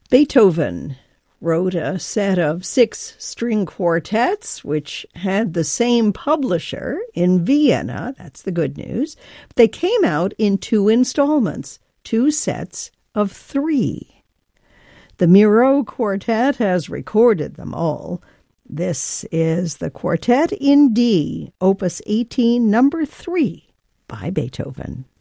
Beethoven wrote a set of 6 string quartets, which had the same publisher in Vienna. That's the good news. They came out in 2 installments, 2 sets of 3. The Miro Quartet has recorded them all. This is the Quartet in D, Opus 18, number 3, by Beethoven.